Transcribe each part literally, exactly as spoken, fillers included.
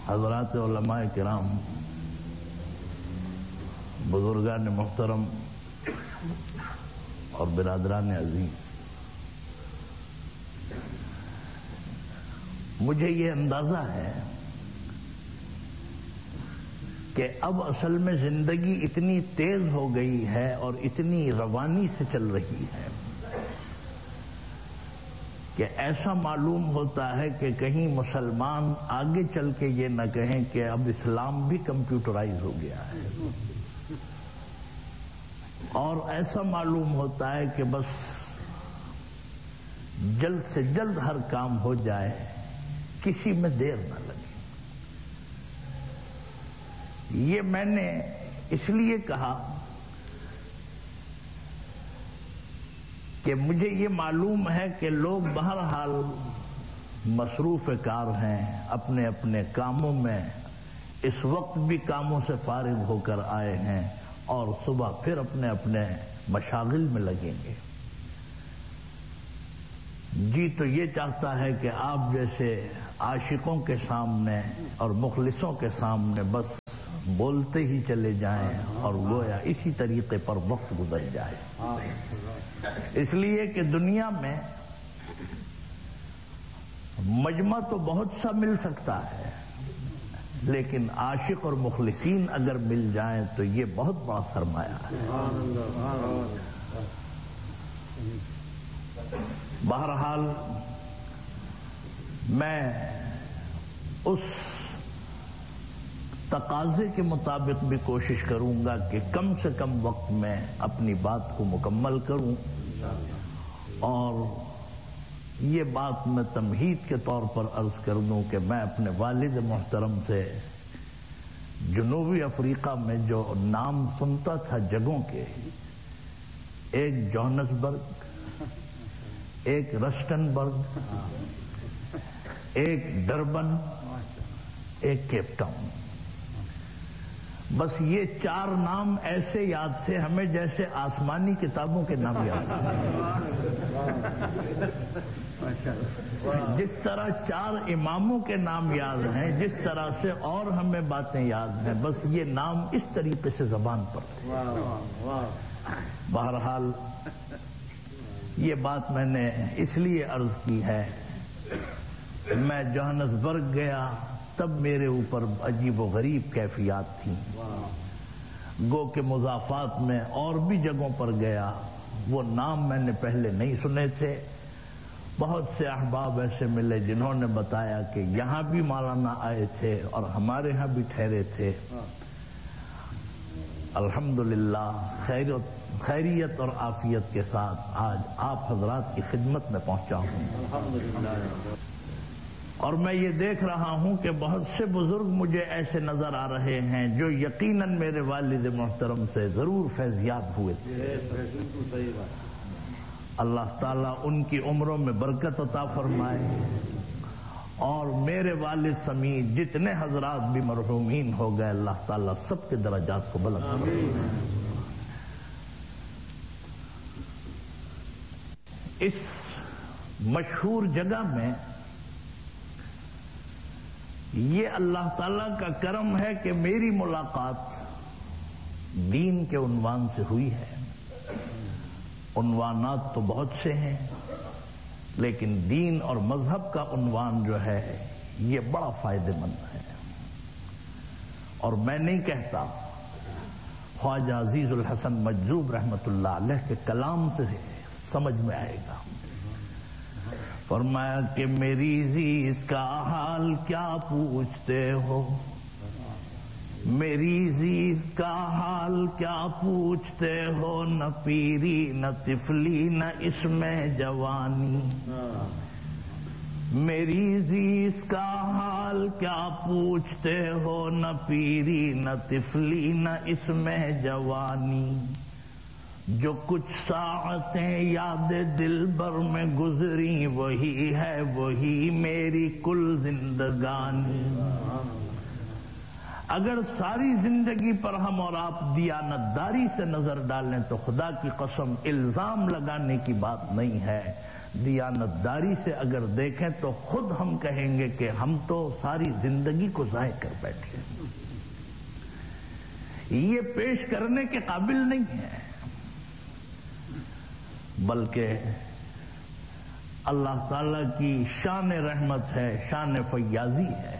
حضرات علماء کرام، بزرگان محترم اور برادران عزیز، مجھے یہ اندازہ ہے کہ اب اصل میں زندگی اتنی تیز ہو گئی ہے اور اتنی روانی سے چل رہی ہے کہ ایسا معلوم ہوتا ہے کہ کہیں مسلمان آگے چل کے یہ نہ کہیں کہ اب اسلام بھی کمپیوٹرائز ہو گیا ہے، اور ایسا معلوم ہوتا ہے کہ بس جلد سے جلد ہر کام ہو جائے، کسی میں دیر نہ لگے۔ یہ میں نے اس لیے کہا کہ مجھے یہ معلوم ہے کہ لوگ بہرحال مصروف کار ہیں، اپنے اپنے کاموں میں اس وقت بھی کاموں سے فارغ ہو کر آئے ہیں اور صبح پھر اپنے اپنے مشاغل میں لگیں گے۔ جی تو یہ چاہتا ہے کہ آپ جیسے عاشقوں کے سامنے اور مخلصوں کے سامنے بس بولتے ہی چلے جائیں اور گویا اسی طریقے پر وقت گزر جائے، اس لیے کہ دنیا میں مجمع تو بہت سا مل سکتا ہے، لیکن عاشق اور مخلصین اگر مل جائیں تو یہ بہت بڑا سرمایہ ہے۔ بہرحال میں اس تقاضے کے مطابق بھی کوشش کروں گا کہ کم سے کم وقت میں اپنی بات کو مکمل کروں، اور یہ بات میں تمہید کے طور پر عرض کر دوں کہ میں اپنے والد محترم سے جنوبی افریقہ میں جو نام سنتا تھا جگہوں کے، ایک جوہانسبرگ، ایک رسٹنبرگ، ایک ڈربن، ایک کیپ ٹاؤن، بس یہ چار نام ایسے یاد تھے ہمیں جیسے آسمانی کتابوں کے نام یاد جس طرح چار اماموں کے نام یاد ہیں، جس طرح سے اور ہمیں باتیں یاد ہیں، بس یہ نام اس طریقے سے زبان پر تھے۔ بہرحال یہ بات میں نے اس لیے عرض کی ہے، میں جوہانسبرگ گیا تب میرے اوپر عجیب و غریب کیفیات تھیں، گو کہ مضافات میں اور بھی جگہوں پر گیا، وہ نام میں نے پہلے نہیں سنے تھے۔ بہت سے احباب ایسے ملے جنہوں نے بتایا کہ یہاں بھی مولانا آئے تھے اور ہمارے ہاں بھی ٹھہرے تھے۔ الحمدللہ خیریت خیریت اور عافیت کے ساتھ آج آپ حضرات کی خدمت میں پہنچا ہوں، اور میں یہ دیکھ رہا ہوں کہ بہت سے بزرگ مجھے ایسے نظر آ رہے ہیں جو یقیناً میرے والد محترم سے ضرور فیضیاب ہوئے تھے۔ اللہ تعالیٰ ان کی عمروں میں برکت عطا فرمائے، اور میرے والد سمیت جتنے حضرات بھی مرحومین ہو گئے اللہ تعالیٰ سب کے درجات کو بلند فرمائے۔ اس مشہور جگہ میں یہ اللہ تعالیٰ کا کرم ہے کہ میری ملاقات دین کے عنوان سے ہوئی ہے۔ عنوانات تو بہت سے ہیں، لیکن دین اور مذہب کا عنوان جو ہے یہ بڑا فائدہ مند ہے، اور میں نہیں کہتا، خواجہ عزیز الحسن مجذوب رحمت اللہ علیہ کے کلام سے سمجھ میں آئے گا۔ فرمایا کہ میری عزیز کا حال کیا پوچھتے ہو، میری عزیز کا حال کیا پوچھتے ہو، نہ پیری نہ طفلی نہ اس میں جوانی، میری عزیز کا حال کیا پوچھتے ہو، نہ پیری نہ طفلی نہ اس میں جوانی، جو کچھ ساعتیں یاد دل بر میں گزری وہی ہے وہی میری کل زندگانی۔ اگر ساری زندگی پر ہم اور آپ دیانتداری سے نظر ڈالیں تو خدا کی قسم الزام لگانے کی بات نہیں ہے، دیانتداری سے اگر دیکھیں تو خود ہم کہیں گے کہ ہم تو ساری زندگی کو ضائع کر بیٹھے، یہ پیش کرنے کے قابل نہیں ہے، بلکہ اللہ تعالی کی شان رحمت ہے، شان فیاضی ہے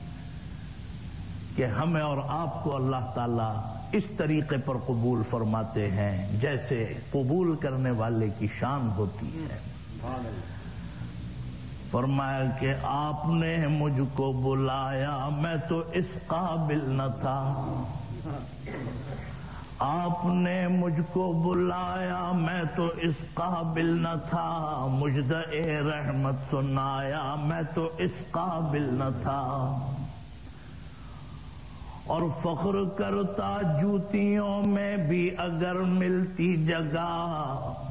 کہ ہمیں اور آپ کو اللہ تعالی اس طریقے پر قبول فرماتے ہیں جیسے قبول کرنے والے کی شان ہوتی ہے۔ فرمایا کہ آپ نے مجھ کو بلایا میں تو اس قابل نہ تھا، آپ نے مجھ کو بلایا میں تو اس قابل نہ تھا، مجدے رحمت سنایا میں تو اس قابل نہ تھا، اور فخر کرتا جوتیوں میں بھی اگر ملتی جگہ،